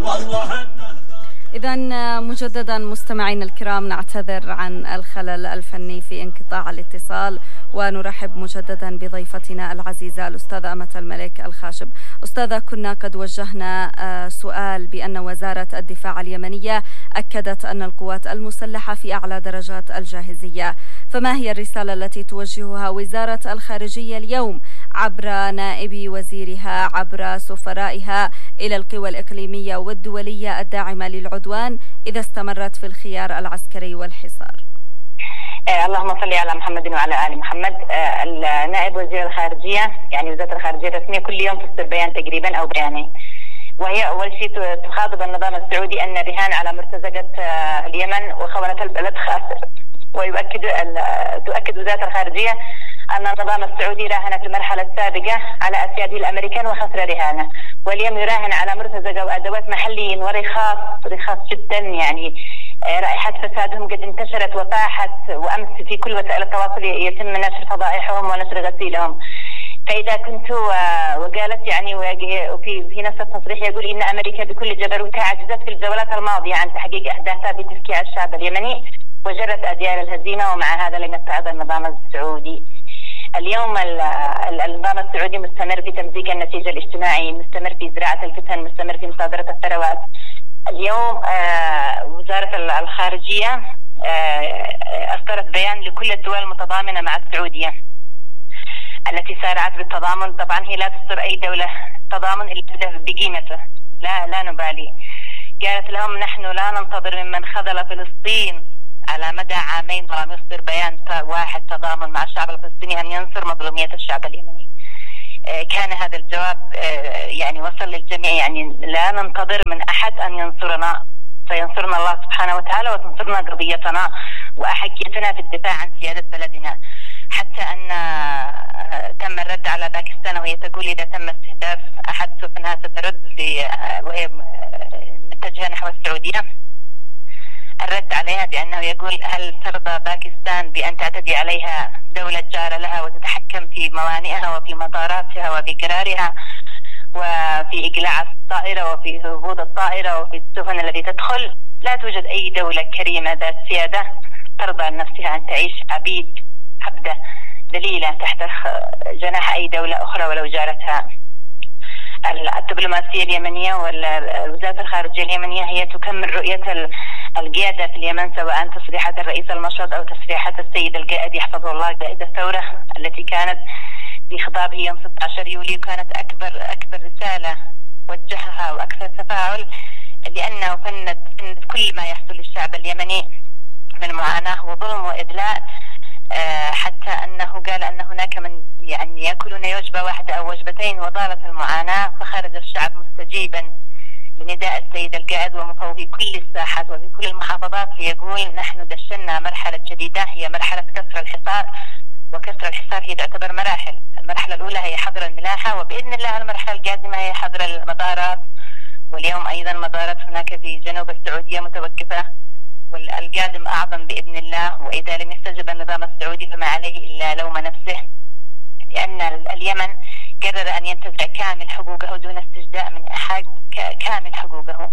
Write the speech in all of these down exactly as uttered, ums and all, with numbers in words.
إذن مجددا مستمعين الكرام نعتذر عن الخلل الفني في انقطاع الاتصال، ونرحب مجددا بضيفتنا العزيزة الأستاذة أمة الملك الخاشب. أستاذة، كنا قد وجهنا سؤال بأن وزارة الدفاع اليمنية أكدت أن القوات المسلحة في أعلى درجات الجاهزية، فما هي الرسالة التي توجهها وزارة الخارجية اليوم عبر نائب وزيرها عبر سفرائها إلى القوى الإقليمية والدولية الداعمة للعدوان إذا استمرت في الخيار العسكري والحصار؟ آه اللهم صل على محمد وعلى آل محمد. آه النائب وزير الخارجية، يعني وزارة الخارجية الرسمية، كل يوم تصدر بيان تقريبا أو بيانين، وهي أول شيء تخاطب النظام السعودي أن الرهان على مرتزقة آه اليمن وخونة البلد خاسر، ويؤكد تؤكد وزارة الخارجية أن النظام السعودي راهن في المرحلة السابقة على أسياده الأمريكان وخسر رهانه، واليوم يراهن على مرتزقة وأدوات محليين ورخاص رخاص جدا، يعني رائحة فسادهم قد انتشرت وفاحت، وأمس في كل وسائل التواصل يتم نشر فضائحهم ونشر غسيلهم. فإذا كنت وقالت يعني وفي في نفس التصريح يقول إن أمريكا بكل جبروتها عجزت في الجولات الماضية عن تحقيق أهدافها بتفكيك الشعب اليمني وجرت أديار الهزيمة، ومع هذا لم يتعظ النظام السعودي. اليوم النظام السعودي مستمر في تمزيق النسيج الاجتماعي، مستمر في زراعة الفتن، مستمر في مصادرة الثروات. اليوم آه وزارة الخارجية آه أصدرت بيان لكل الدول المتضامنة مع السعودية التي سارعت بالتضامن. طبعا هي لا تصدر أي دولة تضامن إلا بقيمته، لا لا نبالي. قالت لهم نحن لا ننتظر ممن خذل فلسطين على مدى عامين ولم يصدر بيان واحد تضامن مع الشعب الفلسطيني أن ينصر مظلومية الشعب اليمني. كان هذا الجواب يعني وصل للجميع، يعني لا ننتظر من أحد أن ينصرنا، سينصرنا الله سبحانه وتعالى وتنصرنا قضيتنا وأحقيتنا في الدفاع عن سيادة بلدنا. حتى أن تم الرد على باكستان وهي تقول إذا تم استهداف أحد سفنها سترد في وهي متجهة نحو السعودية. الرد عليها بأنه يقول هل ترضى باكستان بأن تعتدي عليها دولة جارة لها وتتحكم في موانئها وفي مطاراتها وفي قرارها وفي إقلاع الطائرة وفي هبوط الطائرة وفي السفن التي تدخل؟ لا توجد أي دولة كريمة ذات سيادة ترضى لنفسها أن تعيش عبيد عبدة ذليلة تحت جناح أي دولة أخرى ولو جارتها. الدبلوماسية اليمنية ووزارة الخارجية اليمنية هي تكمل رؤية القيادة في اليمن، سواء تصريحات الرئيس المشهد أو تصريحات السيد القائد يحفظه الله قائد الثورة التي كانت في خطابه يوم ستة عشر يوليو كانت أكبر أكبر رسالة وجهها وأكثر تفاعل، لأنه فند فند كل ما يحصل للشعب اليمني من معاناة وظلم وإذلاء، حتى أنه قال أن هناك من يعني يأكلون وجبة واحدة أو وجبتين وضالت المعاناة، فخرج الشعب مستجيبا لنداء السيد القائد ومفوضي كل الساحات وفي كل المحافظات ليقول نحن دشنا مرحلة جديدة هي مرحلة كسر الحصار. وكسر الحصار هي تعتبر مراحل، المرحلة الأولى هي حظر الملاحة، وبإذن الله المرحلة القادمة هي حظر المطارات. واليوم أيضا مطارات هناك في جنوب السعودية متوقفة، والقادم أعظم بإذن الله. وإذا لم يستجب النظام السعودي فما عليه إلا لوم نفسه، لأن اليمن قرر أن ينتزع كامل حقوقه دون استجداء من أحد، كامل حقوقه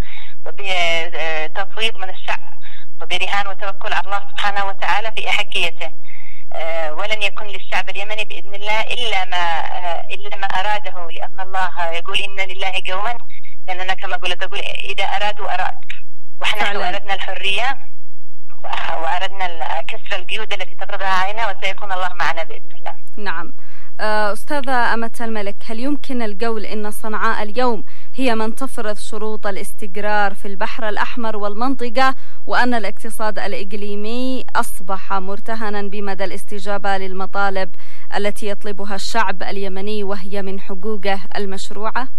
وبتفويض من الشعب وبرهان وتوكل على الله سبحانه وتعالى في أحقيته. ولن يكون للشعب اليمني بإذن الله إلا ما إلا ما أراده، لأن الله يقول إن لله قوما، لأننا كما قلت تقول إذا أرادوا أراد، ونحن أردنا الحرية وأردنا كسر القيود التي تفرضها علينا، وسيكون الله معنا بإذن الله. نعم. أستاذة أمة الملك، هل يمكن القول إن صنعاء اليوم هي من تفرض شروط الاستقرار في البحر الأحمر والمنطقة، وأن الاقتصاد الإقليمي أصبح مرتهنا بمدى الاستجابة للمطالب التي يطلبها الشعب اليمني وهي من حقوقه المشروعة؟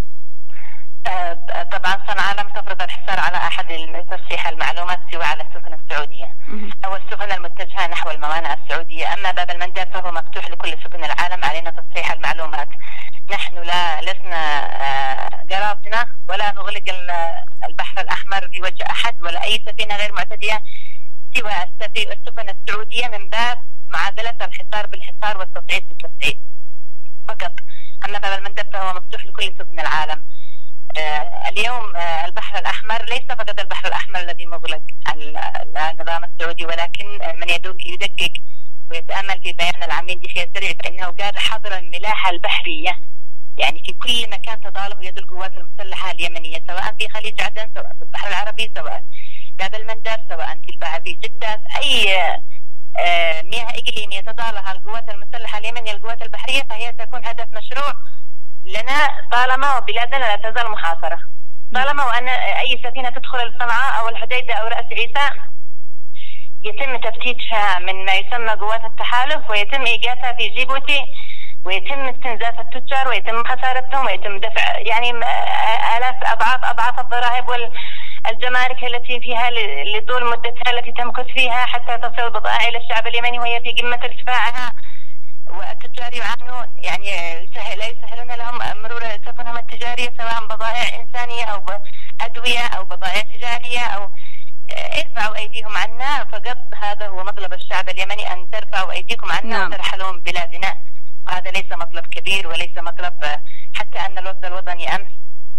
طبعا صنعاء لم تفرض الحصار على أحد تصحيح المعلومات سوى على السفن السعودية أو السفن المتجهة نحو الموانئ السعودية. أما باب المندب فهو مفتوح لكل سفن العالم، علينا تصحيح المعلومات. نحن لا لسنا قراصنة ولا نغلق البحر الأحمر في وجه أحد ولا أي سفينة غير معتدية سوى السفن السعودية من باب معادلة الحصار بالحصار والتصعيد بالتصعيد فقط. أما باب المندب فهو مفتوح لكل سفن العالم. اليوم البحر الأحمر ليس فقط البحر الأحمر الذي مغلق على النظام السعودي، ولكن من يدقق ويتأمل في بيان العميد يحيى السريع فإنه قال حظر الملاحة البحرية، يعني في كل مكان تضاله يد القوات المسلحة اليمنية، سواء في خليج عدن، سواء في البحر العربي، سواء باب المندب، سواء في في جدة، أي مياه إقليمية تضالها القوات المسلحة اليمنية القوات البحرية فهي تكون هدف مشروع لنا طالما بلادنا لا تزال محاصرة، طالما وأن أي سفينة تدخل صنعاء أو الحديدة أو رأس عيسى يتم تفتيشها من ما يسمى قوات التحالف ويتم إيقافها في جيبوتي ويتم استنزاف التجار ويتم خسارتهم ويتم دفع يعني آلاف أضعاف أضعاف الضرائب والجمارك التي فيها لطول مدتها التي تمكث فيها حتى تصل البضائع إلى الشعب اليمني وهي في قمة ارتفاعها، والتجار يعانون يعني يسهل لا يسهلون لهم مرور سفنهم التجارية سواء بضائع إنسانية أو أدوية أو بضائع تجارية أو ارفعوا أيديهم عنا، فقط هذا هو مطلب الشعب اليمني أن ترفعوا أيديكم عنا نعم. وترحلوا من بلادنا، وهذا ليس مطلب كبير وليس مطلب، حتى أن الوفد الوطني أمس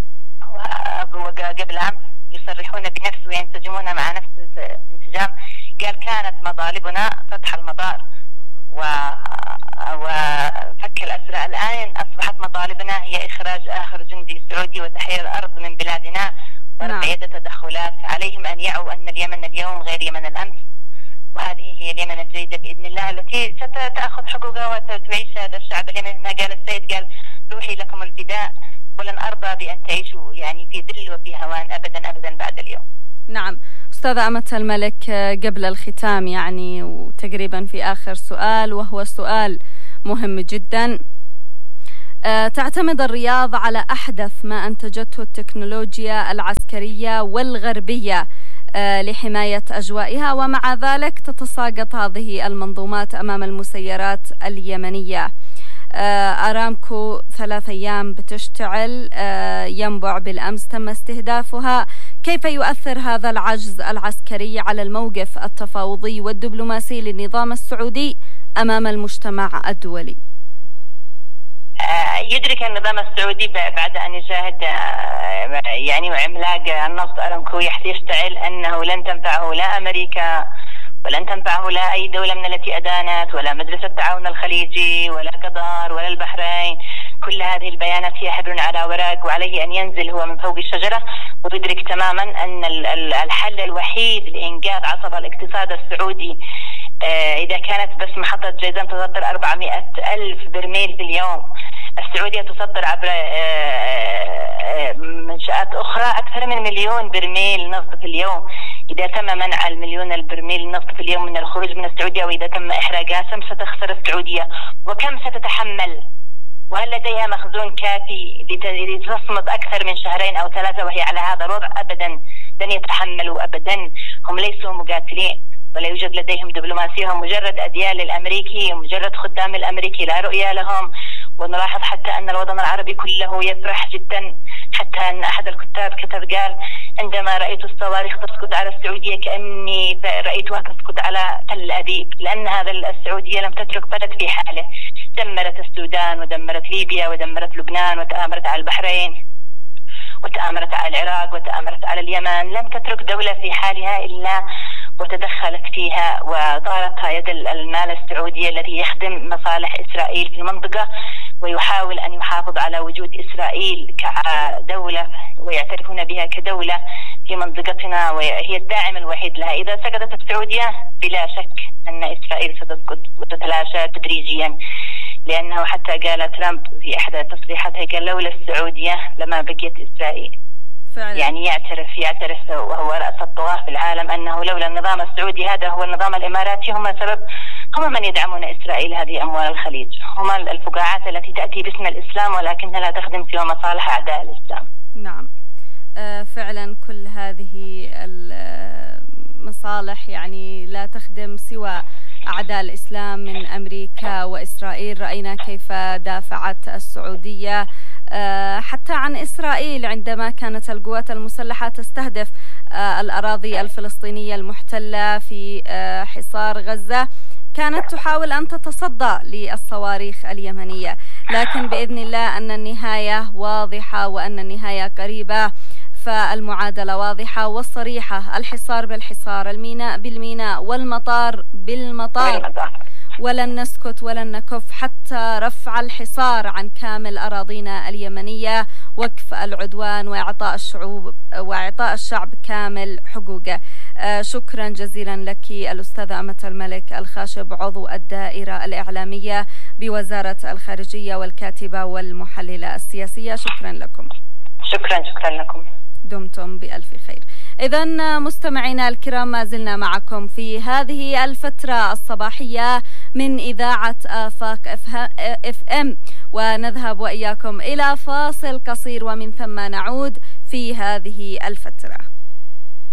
وقبل أمس يصرحون بنفس وينسجمون مع نفس الانسجام، قال كانت مطالبنا فتح المطار وفك الأسرى، الآن أصبحت مطالبنا هي إخراج آخر جندي سعودي وتحرير الأرض من بلادنا ورفع يد تدخلات. عليهم أن يعوا أن اليمن اليوم غير يمن الأمس، وهذه هي اليمن الجيدة بإذن الله التي ستأخذ حقوقها وتعيش هذا الشعب اليمني. ما قال السيد قال روحي لكم الفداء ولن أرضى بأن تعيشوا يعني في ذل وفي هوان أبدا أبدا بعد اليوم. نعم أستاذة أمة الملك، قبل الختام يعني وتقريبا في آخر سؤال وهو سؤال مهم جدا، تعتمد الرياض على أحدث ما أنتجته التكنولوجيا العسكرية والغربية لحماية أجوائها، ومع ذلك تتساقط هذه المنظومات أمام المسيرات اليمنية. أرامكو ثلاث أيام بتشتعل، ينبع بالأمس تم استهدافها، كيف يؤثر هذا العجز العسكري على الموقف التفاوضي والدبلوماسي للنظام السعودي أمام المجتمع الدولي؟ يدرك النظام السعودي بعد أن يشاهد يعني عملاق النفط أرامكو يشتعل أنه لن تنفعه لا أمريكا ولن تنفعه لا أي دولة من التي أدانت ولا مجلس التعاون الخليجي ولا قطر ولا البحرين. كل هذه البيانات هي حبر على ورق، وعليه أن ينزل هو من فوق الشجرة ويدرك تماما أن الحل الوحيد لإنقاذ عصب الاقتصاد السعودي إذا كانت بس محطة جيزان تصدر أربعمائة ألف برميل في اليوم، السعودية تصدر عبر منشآت أخرى أكثر من مليون برميل نفط في اليوم. إذا تم منع المليون البرميل النفط في اليوم من الخروج من السعودية وإذا تم إحراقها كم ستخسر السعودية وكم ستتحمل؟ وهل لديها مخزون كافي لتصمد أكثر من شهرين أو ثلاثة وهي على هذا الوضع؟ أبدا لن يتحملوا أبدا. هم ليسوا مقاتلين ولا يوجد لديهم دبلوماسية، هم مجرد أديان للأمريكي ومجرد خدام الأمريكي لا رؤية لهم. ونلاحظ حتى أن الوطن العربي كله يفرح جدا، حتى أن أحد الكتاب كتب قال عندما رأيت الصواريخ تسقط على السعودية كأني رأيتها تسقط على تل أبيب، لأن هذا السعودية لم تترك بلد في حاله، دمرت السودان ودمرت ليبيا ودمرت لبنان وتآمرت على البحرين وتآمرت على العراق وتآمرت على اليمن، لم تترك دولة في حالها إلا وتدخلت فيها وضارتها يد المال السعودي الذي يخدم مصالح إسرائيل في المنطقة ويحاول أن يحافظ على وجود إسرائيل كدولة ويعترفون بها كدولة في منطقتنا وهي الداعم الوحيد لها. إذا سقطت السعودية بلا شك أن إسرائيل ستسقط وتتلاشى تدريجيا، لأنه حتى قال ترامب في إحدى تصريحاته قال لولا السعودية لما بقيت إسرائيل. فعلا. يعني يعترف يعترف وهو رأس الطغاة في العالم أنه لولا النظام السعودي هذا هو النظام الإماراتي هم سبب، هم من يدعمون إسرائيل، هذه أموال الخليج، هم الفقاعات التي تأتي باسم الإسلام ولكنها لا تخدم سوى مصالح أعداء الإسلام. نعم آه فعلا كل هذه المصالح يعني لا تخدم سوى أعداء الإسلام من أمريكا وإسرائيل. رأينا كيف دافعت السعودية حتى عن إسرائيل عندما كانت القوات المسلحة تستهدف الأراضي الفلسطينية المحتلة في حصار غزة. كانت تحاول أن تتصدى للصواريخ اليمنية، لكن بإذن الله أن النهاية واضحة وأن النهاية قريبة. فالمعادلة واضحة والصريحة، الحصار بالحصار، الميناء بالميناء، والمطار بالمطار، ولن نسكت ولن نكف حتى رفع الحصار عن كامل أراضينا اليمنية، وقف العدوان وإعطاء الشعوب وإعطاء الشعب كامل حقوقه. آه شكرا جزيلا لك الأستاذة أمة الملك الخاشب، عضو الدائرة الإعلامية بوزارة الخارجية والكاتبة والمحللة السياسية. شكرا لكم. شكرا شكرا لكم. دمتم بألف خير. إذن مستمعينا الكرام، ما زلنا معكم في هذه الفترة الصباحية من إذاعة آفاق اف ام، ونذهب وإياكم إلى فاصل قصير ومن ثم نعود في هذه الفترة.